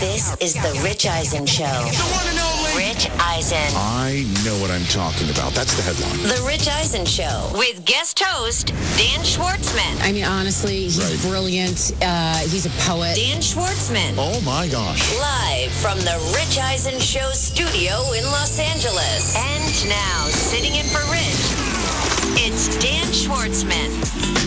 This is the Rich Eisen Show. The one and only Rich Eisen. I know what I'm talking about. That's the headline. The Rich Eisen Show with guest host Dan Schwartzman. I mean, honestly, he's brilliant. He's a poet. Dan Schwartzman. Oh, my gosh. Live from the Rich Eisen Show studio in Los Angeles. And now, sitting in for Rich, it's Dan Schwartzman.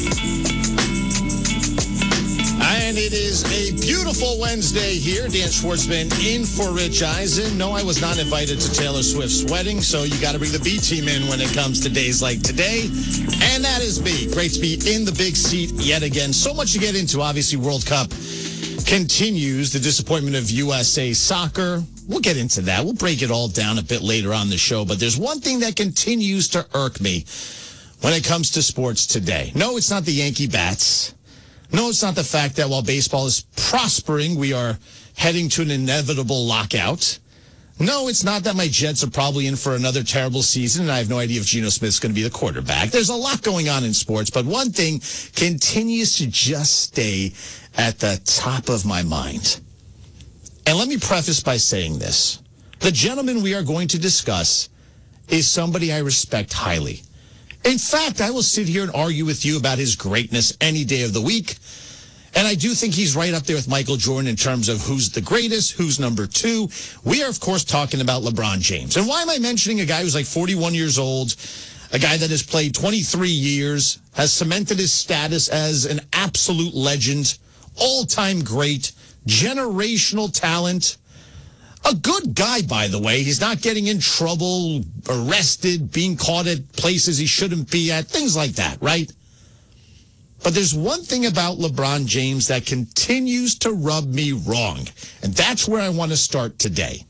And it is a beautiful Wednesday here. Dan Schwartzman in for Rich Eisen. No, I was not invited to Taylor Swift's wedding, so you got to bring the B team in when it comes to days like today. And that is me. Great to be in the big seat yet again. So much to get into. Obviously, World Cup continues. The disappointment of USA soccer. We'll get into that. We'll break it all down a bit later on the show. But there's one thing that continues to irk me when it comes to sports today. No, it's not the Yankee bats. No, it's not the fact that while baseball is prospering, we are heading to an inevitable lockout. No, it's not that my Jets are probably in for another terrible season, and I have no idea if Geno Smith's going to be the quarterback. There's a lot going on in sports, but one thing continues to just stay at the top of my mind. And let me preface by saying this. The gentleman we are going to discuss is somebody I respect highly. In fact, I will sit here and argue with you about his greatness any day of the week. And I do think he's right up there with Michael Jordan in terms of who's the greatest, who's number two. We are, of course, talking about LeBron James. And why am I mentioning a guy who's like 41 years old, a guy that has played 23 years, has cemented his status as an absolute legend, all-time great, generational talent? A good guy, by the way. He's not getting in trouble, arrested, being caught at places he shouldn't be at, things like that, right? But there's one thing about LeBron James that continues to rub me wrong, and that's where I want to start today.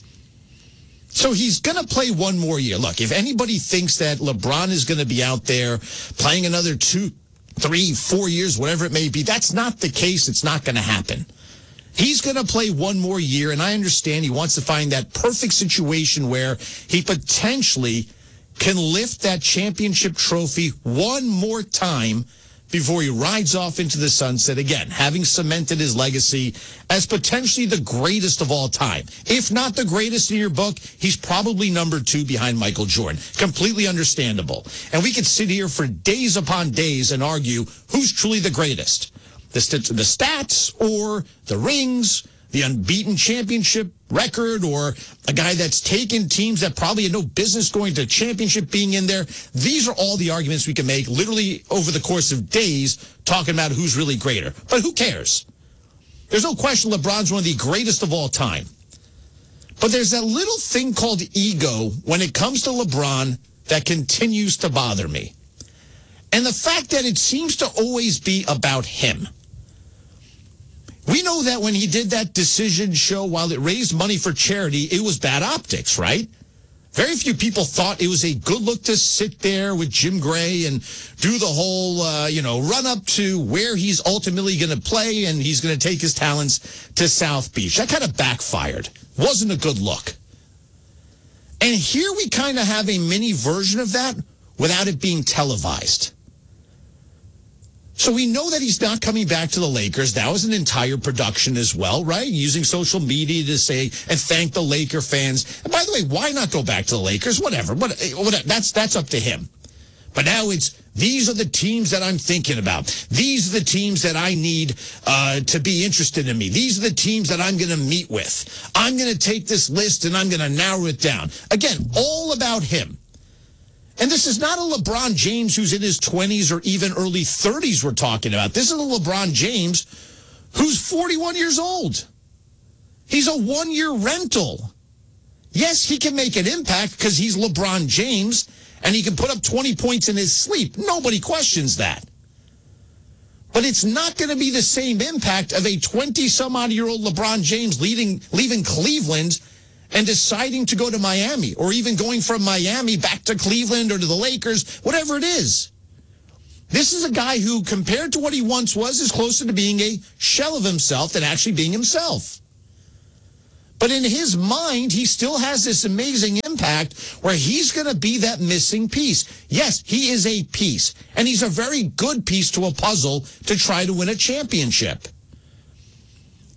So he's going to play one more year. Look, if anybody thinks that LeBron is going to be out there playing another 2, 3, 4 years, whatever it may be, that's not the case. It's not going to happen. He's going to play one more year, and I understand he wants to find that perfect situation where he potentially can lift that championship trophy one more time before he rides off into the sunset again, having cemented his legacy as potentially the greatest of all time. If not the greatest in your book, he's probably number 2 behind Michael Jordan. Completely understandable. And we could sit here for days upon days and argue who's truly the greatest. The stats or the rings, the unbeaten championship record, or a guy that's taken teams that probably had no business going to championship being in there. These are all the arguments we can make literally over the course of days talking about who's really greater. But who cares? There's no question LeBron's one of the greatest of all time. But there's that little thing called ego when it comes to LeBron that continues to bother me. And the fact that it seems to always be about him. We know that when he did that decision show, while it raised money for charity, it was bad optics, right? Very few people thought it was a good look to sit there with Jim Gray and do the whole, run up to where he's ultimately going to play and he's going to take his talents to South Beach. That kind of backfired. Wasn't a good look. And here we kind of have a mini version of that without it being televised. So we know that he's not coming back to the Lakers. That was an entire production as well, right? Using social media to say and thank the Laker fans. And by the way, why not go back to the Lakers? Whatever. That's up to him. But now it's, these are the teams that I'm thinking about. These are the teams that I need to be interested in me. These are the teams that I'm going to meet with. I'm going to take this list and I'm going to narrow it down. Again, all about him. And this is not a LeBron James who's in his 20s or even early 30s we're talking about. This is a LeBron James who's 41 years old. He's a one-year rental. Yes, he can make an impact because he's LeBron James and he can put up 20 points in his sleep. Nobody questions that. But it's not going to be the same impact of a 20-some-odd-year-old LeBron James leaving Cleveland and deciding to go to Miami, or even going from Miami back to Cleveland or to the Lakers, whatever it is. This is a guy who, compared to what he once was, is closer to being a shell of himself than actually being himself. But in his mind, he still has this amazing impact where he's going to be that missing piece. Yes, he is a piece, and he's a very good piece to a puzzle to try to win a championship.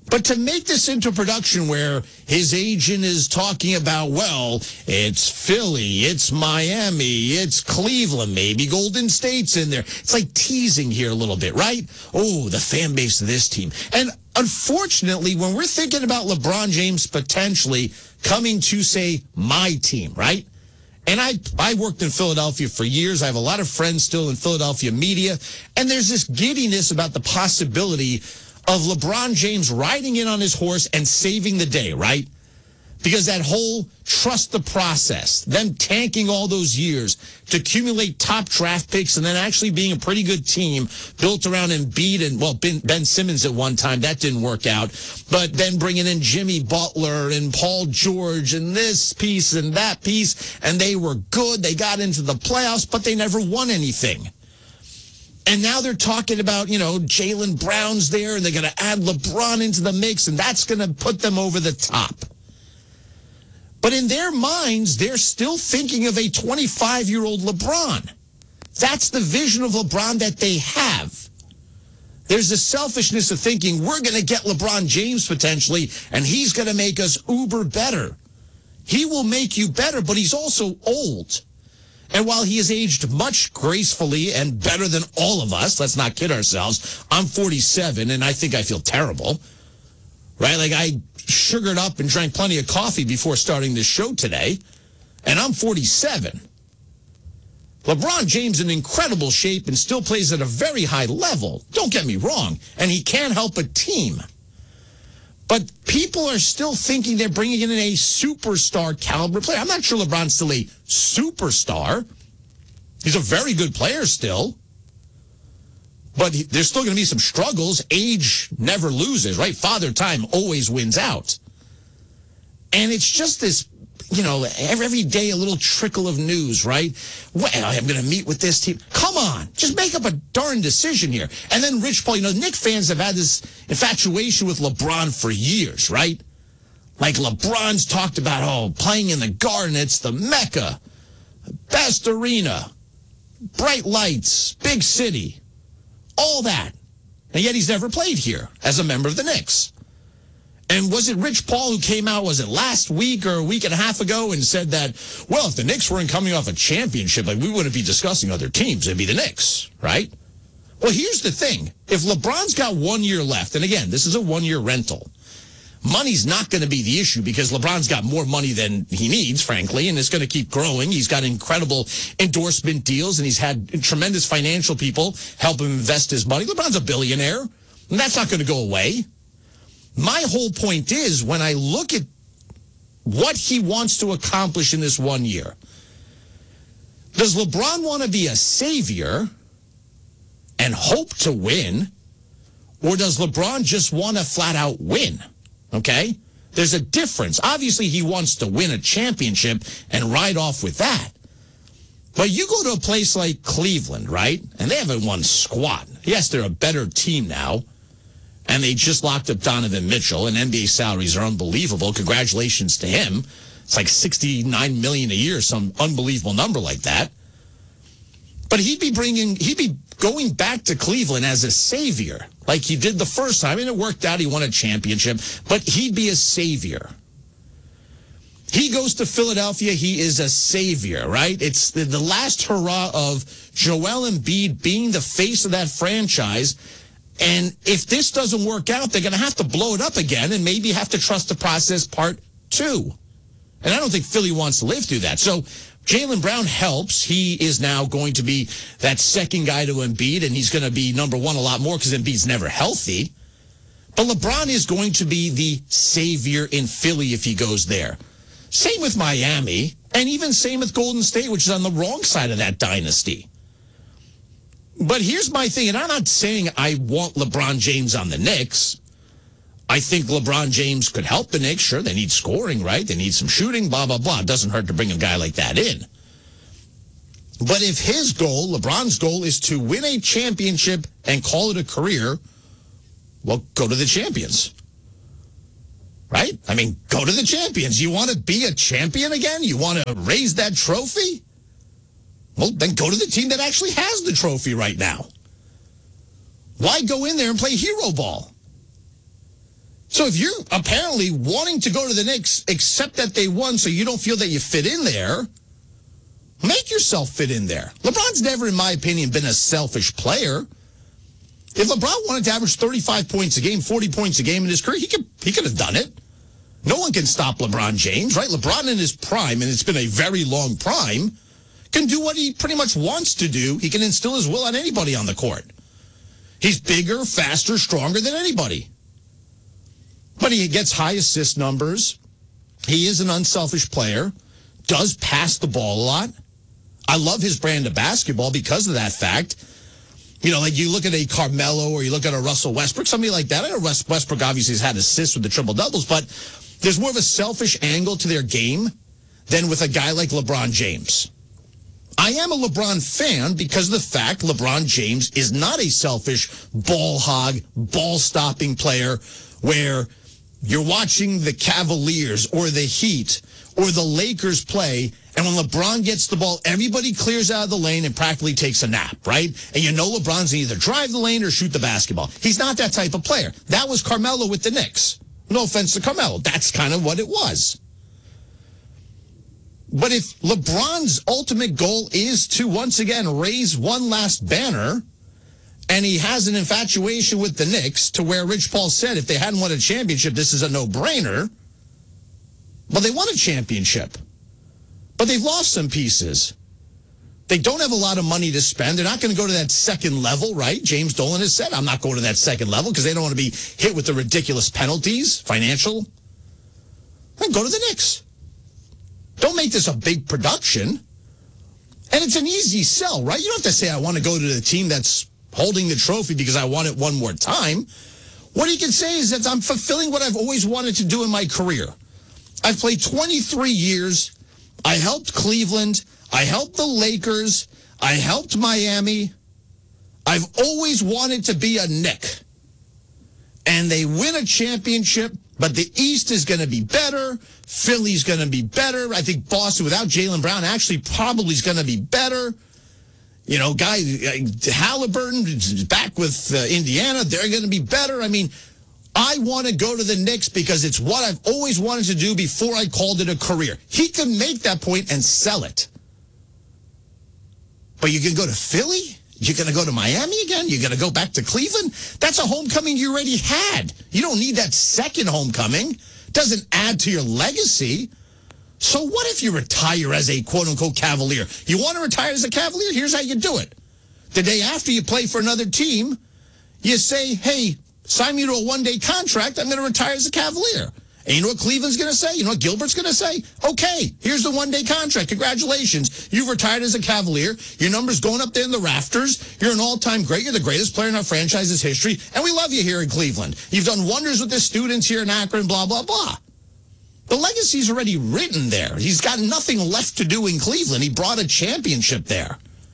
But to make this into production where his agent is talking about, well, it's Philly, it's Miami, it's Cleveland, maybe Golden State's in there. It's like teasing here a little bit, right? Oh, the fan base of this team. And unfortunately, when we're thinking about LeBron James potentially coming to, say, my team, right? And I worked in Philadelphia for years. I have a lot of friends still in Philadelphia media. And there's this giddiness about the possibility of LeBron James riding in on his horse and saving the day, right? Because that whole trust the process, them tanking all those years to accumulate top draft picks and then actually being a pretty good team built around Embiid and, well, Ben Simmons at one time. That didn't work out. But then bringing in Jimmy Butler and Paul George and this piece and that piece, and they were good. They got into the playoffs, but they never won anything. And now they're talking about, Jaylen Brown's there, and they're going to add LeBron into the mix, and that's going to put them over the top. But in their minds, they're still thinking of a 25-year-old LeBron. That's the vision of LeBron that they have. There's a selfishness of thinking, we're going to get LeBron James potentially, and he's going to make us uber better. He will make you better, but he's also old. And while he has aged much gracefully and better than all of us, let's not kid ourselves, I'm 47 and I think I feel terrible, right? Like I sugared up and drank plenty of coffee before starting this show today, and I'm 47. LeBron James in incredible shape and still plays at a very high level. Don't get me wrong. And he can help a team. But people are still thinking they're bringing in a superstar caliber player. I'm not sure LeBron's still a superstar. He's a very good player still. But there's still going to be some struggles. Age never loses, right? Father Time always wins out. And it's just this, every day a little trickle of news, right? Well, I'm going to meet with this team. Come on, just make up a darn decision here. And then Rich Paul, Knick fans have had this infatuation with LeBron for years, right? Like LeBron's talked about, playing in the Garden, it's the Mecca, best arena, bright lights, big city, all that. And yet he's never played here as a member of the Knicks. And was it Rich Paul who came out, was it last week or a week and a half ago, and said that, well, if the Knicks weren't coming off a championship, we wouldn't be discussing other teams. It'd be the Knicks, right? Well, here's the thing. If LeBron's got 1 year left, and again, this is a 1 year rental, money's not going to be the issue because LeBron's got more money than he needs, frankly, and it's going to keep growing. He's got incredible endorsement deals, and he's had tremendous financial people help him invest his money. LeBron's a billionaire, and that's not going to go away. My whole point is, when I look at what he wants to accomplish in this 1 year, does LeBron want to be a savior and hope to win, or does LeBron just want to flat out win? Okay? There's a difference. Obviously, he wants to win a championship and ride off with that. But you go to a place like Cleveland, right? And they haven't won squat. Yes, they're a better team now. And they just locked up Donovan Mitchell, and NBA salaries are unbelievable. Congratulations to him. It's like $69 million a year, some unbelievable number like that. But he'd be going back to Cleveland as a savior, like he did the first time. And it worked out. He won a championship, but he'd be a savior. He goes to Philadelphia. He is a savior, right? It's the last hurrah of Joel Embiid being the face of that franchise. And if this doesn't work out, they're going to have to blow it up again and maybe have to trust the process part 2. And I don't think Philly wants to live through that. So Jaylen Brown helps. He is now going to be that second guy to Embiid, and he's going to be number one a lot more because Embiid's never healthy. But LeBron is going to be the savior in Philly if he goes there. Same with Miami, and even same with Golden State, which is on the wrong side of that dynasty. But here's my thing, and I'm not saying I want LeBron James on the Knicks. I think LeBron James could help the Knicks. Sure, they need scoring, right? They need some shooting, blah, blah, blah. It doesn't hurt to bring a guy like that in. But if his goal, LeBron's goal, is to win a championship and call it a career, well, go to the champions. Right? I mean, go to the champions. You want to be a champion again? You want to raise that trophy? Well, then go to the team that actually has the trophy right now. Why go in there and play hero ball? So if you're apparently wanting to go to the Knicks, except that they won so you don't feel that you fit in there, make yourself fit in there. LeBron's never, in my opinion, been a selfish player. If LeBron wanted to average 35 points a game, 40 points a game in his career, he could have done it. No one can stop LeBron James, right? LeBron in his prime, and it's been a very long prime, can do what he pretty much wants to do. He can instill his will on anybody on the court. He's bigger, faster, stronger than anybody. But he gets high assist numbers. He is an unselfish player, does pass the ball a lot. I love his brand of basketball because of that fact. You know, like you look at a Carmelo or you look at a Russell Westbrook, somebody like that. I know Westbrook obviously has had assists with the triple-doubles, but there's more of a selfish angle to their game than with a guy like LeBron James. I am a LeBron fan because of the fact LeBron James is not a selfish ball hog, ball-stopping player where you're watching the Cavaliers or the Heat or the Lakers play, and when LeBron gets the ball, everybody clears out of the lane and practically takes a nap, right? And you know LeBron's either drive the lane or shoot the basketball. He's not that type of player. That was Carmelo with the Knicks. No offense to Carmelo. That's kind of what it was. But if LeBron's ultimate goal is to, once again, raise one last banner, and he has an infatuation with the Knicks to where Rich Paul said if they hadn't won a championship, this is a no-brainer. Well, they won a championship. But they've lost some pieces. They don't have a lot of money to spend. They're not going to go to that second level, right? James Dolan has said, I'm not going to that second level because they don't want to be hit with the ridiculous penalties, financial. Then go to the Knicks. Don't make this a big production. And it's an easy sell, right? You don't have to say, I want to go to the team that's holding the trophy because I want it one more time. What you can say is that I'm fulfilling what I've always wanted to do in my career. I've played 23 years. I helped Cleveland. I helped the Lakers. I helped Miami. I've always wanted to be a Knick. And they win a championship, but the East is going to be better. Philly's going to be better. I think Boston, without Jaylen Brown, actually probably is going to be better. You know, Halliburton back with Indiana, they're going to be better. I mean, I want to go to the Knicks because it's what I've always wanted to do before I called it a career. He can make that point and sell it. But you can go to Philly? You're going to go to Miami again? You're going to go back to Cleveland? That's a homecoming you already had. You don't need that second homecoming. Doesn't add to your legacy. So what if you retire as a quote-unquote Cavalier? You want to retire as a Cavalier? Here's how you do it. The day after you play for another team, you say, hey, sign me to a one-day contract. I'm going to retire as a Cavalier. And you know what Cleveland's going to say? You know what Gilbert's going to say? Okay, here's the one-day contract. Congratulations. You've retired as a Cavalier. Your number's going up there in the rafters. You're an all-time great. You're the greatest player in our franchise's history. And we love you here in Cleveland. You've done wonders with the students here in Akron, blah, blah, blah. The legacy's already written there. He's got nothing left to do in Cleveland. He brought a championship there.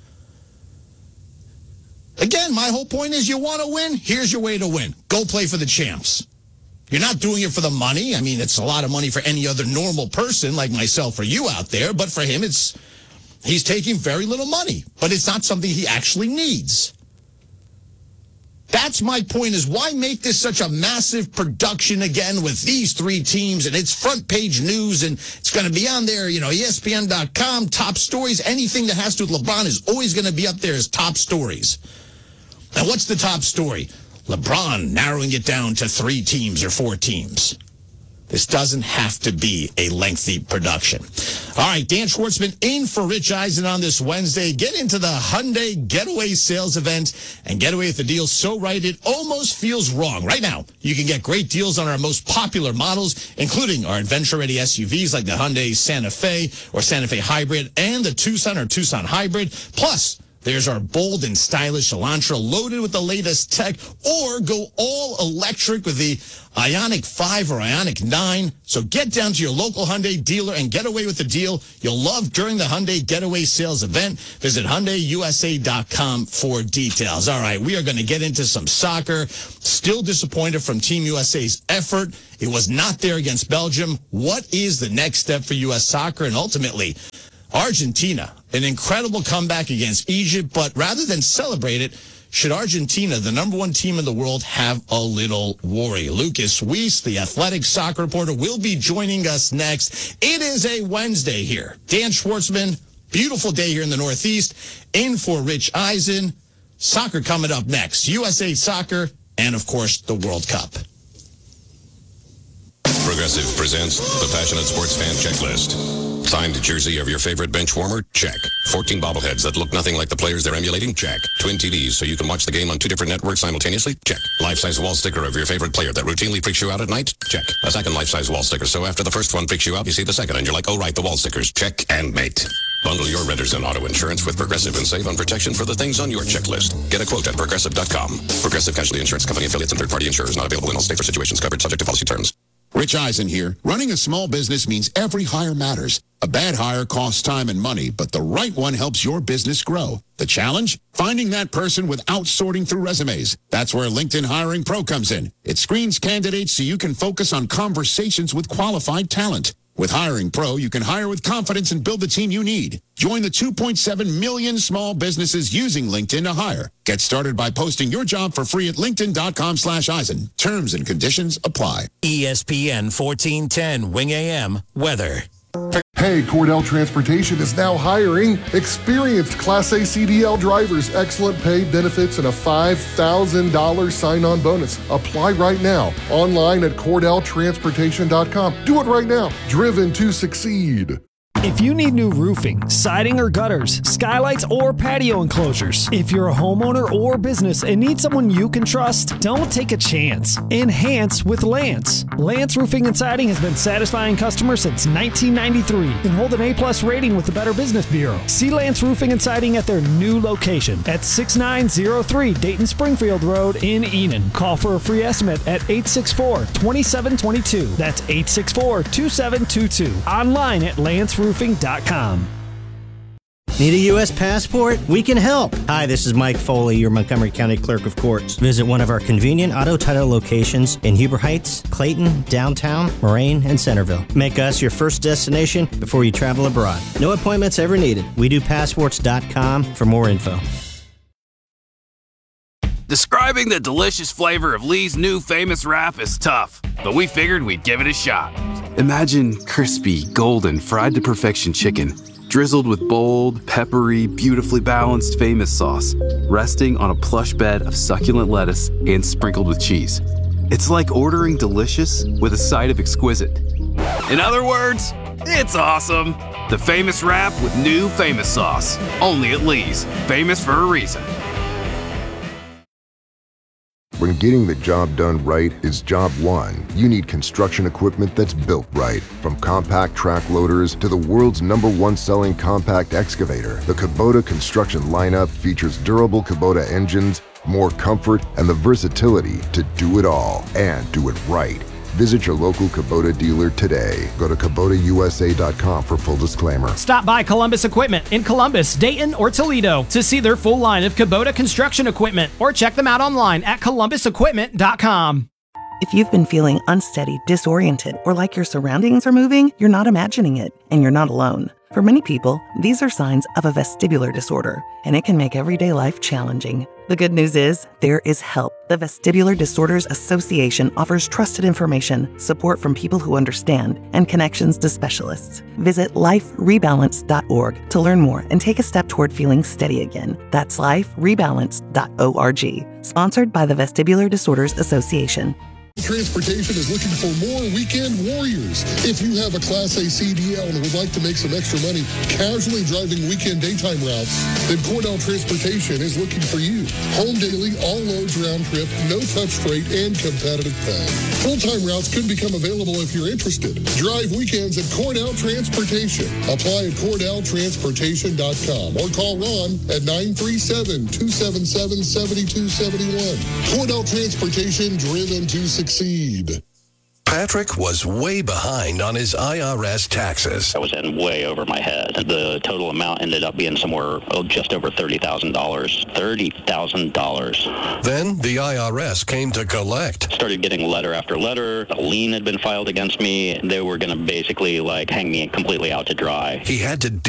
Again, my whole point is you want to win? Here's your way to win. Go play for the champs. You're not doing it for the money. I mean, it's a lot of money for any other normal person like myself or you out there. But for him, he's taking very little money. But it's not something he actually needs. That's my point, is why make this such a massive production again with these three teams, and it's front page news, and it's going to be on there, you know, ESPN.com, top stories. Anything that has to do with LeBron is always going to be up there as top stories. Now, what's the top story? LeBron narrowing it down to 3 teams or 4 teams. This doesn't have to be a lengthy production. All right, Dan Schwartzman in for Rich Eisen on this Wednesday. Get into the Hyundai Getaway Sales Event and get away with the deal so right it almost feels wrong. Right now, you can get great deals on our most popular models, including our adventure-ready SUVs like the Hyundai Santa Fe or Santa Fe Hybrid and the Tucson or Tucson Hybrid. Plus, there's our bold and stylish Elantra loaded with the latest tech, or go all electric with the Ioniq 5 or Ioniq 9. So get down to your local Hyundai dealer and get away with the deal you'll love during the Hyundai Getaway Sales Event. Visit HyundaiUSA.com for details. All right, we are going to get into some soccer. Still disappointed from Team USA's effort. It was not there against Belgium. What is the next step for U.S. soccer? And ultimately, Argentina, an incredible comeback against Egypt, but rather than celebrate it, should Argentina, the number one team in the world, have a little worry? Lucas Weiss, the athletic soccer reporter, will be joining us next. It is a Wednesday here. Dan Schwartzman, beautiful day here in the Northeast. In for Rich Eisen. Soccer coming up next. USA Soccer and, of course, the World Cup. Progressive presents the Passionate Sports Fan Checklist. Signed jersey of your favorite bench warmer? Check. 14 bobbleheads that look nothing like the players they're emulating? Check. Twin TVs so you can watch the game on 2 different networks simultaneously? Check. Life-size wall sticker of your favorite player that routinely freaks you out at night? Check. A second life-size wall sticker so after the first one freaks you out, you see the second and you're like, oh right, the wall stickers. Check and mate. Bundle your renters and auto insurance with Progressive and save on protection for the things on your checklist. Get a quote at Progressive.com. Progressive Casualty Insurance Company affiliates and third-party insurers not available in all states or situations covered subject to policy terms. Rich Eisen here. Running a small business means every hire matters. A bad hire costs time and money, but the right one helps your business grow. The challenge? Finding that person without sorting through resumes. That's where LinkedIn Hiring Pro comes in. It screens candidates so you can focus on conversations with qualified talent. With Hiring Pro, you can hire with confidence and build the team you need. Join the 2.7 million small businesses using LinkedIn to hire. Get started by posting your job for free at linkedin.com/Eisen. Terms and conditions apply. ESPN 1410 Wing AM weather. Hey, Cordell Transportation is now hiring experienced Class A CDL drivers, excellent pay, benefits, and a $5,000 sign-on bonus. Apply right now, online at CordellTransportation.com. Do it right now. Driven to succeed. If you need new roofing, siding or gutters, skylights or patio enclosures, if you're a homeowner or business and need someone you can trust, don't take a chance. Enhance with Lance. Lance Roofing and Siding has been satisfying customers since 1993 and hold an A+ rating with the Better Business Bureau. See Lance Roofing and Siding at their new location at 6903 Dayton Springfield Road in Enon. Call for a free estimate at 864-2722. That's 864-2722. Online at lanceroofing.com. Need a U.S. passport? We can help. Hi, this is Mike Foley, your Montgomery County Clerk of Courts. Visit one of our convenient auto title locations in Huber Heights, Clayton, downtown, Moraine, and Centerville. Make us your first destination before you travel abroad. No appointments ever needed. We do passports.com for more info. Describing the delicious flavor of Lee's new famous wrap is tough, but we figured we'd give it a shot. Imagine crispy, golden, fried to perfection chicken, drizzled with bold, peppery, beautifully balanced famous sauce, resting on a plush bed of succulent lettuce and sprinkled with cheese. It's like ordering delicious with a side of exquisite. In other words, it's awesome. The famous wrap with new famous sauce. Only at Lee's. Famous for a reason. When getting the job done right is job one, you need construction equipment that's built right. From compact track loaders to the world's #1 selling compact excavator, the Kubota construction lineup features durable Kubota engines, more comfort, and the versatility to do it all and do it right. Visit your local Kubota dealer today. Go to KubotaUSA.com for full disclaimer. Stop by Columbus Equipment in Columbus, Dayton, or Toledo to see their full line of Kubota construction equipment, or check them out online at ColumbusEquipment.com. If you've been feeling unsteady, disoriented, or like your surroundings are moving, you're not imagining it, and you're not alone. For many people, these are signs of a vestibular disorder, and it can make everyday life challenging. The good news is, there is help. The Vestibular Disorders Association offers trusted information, support from people who understand, and connections to specialists. Visit liferebalance.org to learn more and take a step toward feeling steady again. That's liferebalance.org. Sponsored by the Vestibular Disorders Association. Transportation is looking for more weekend warriors. If you have a Class A CDL and would like to make some extra money casually driving weekend daytime routes, then Cordell Transportation is looking for you. Home daily, all loads round trip, no touch freight, and competitive pay. Full-time routes could become available if you're interested. Drive weekends at Cordell Transportation. Apply at CordellTransportation.com or call Ron at 937-277-7271. Cordell Transportation, driven to succeed. Patrick was way behind on his IRS taxes. I was in way over my head. The total amount ended up being somewhere just over $30,000. $30,000. Then the IRS came to collect. Started getting letter after letter. A lien had been filed against me. They were going to basically hang me completely out to dry. He had to